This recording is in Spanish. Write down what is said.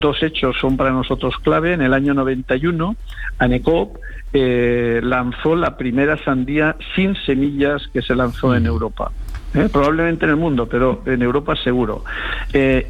dos hechos son para nosotros clave. En el año 91, ANECOP lanzó la primera sandía sin semillas que se lanzó en Europa. Probablemente en el mundo, pero en Europa seguro.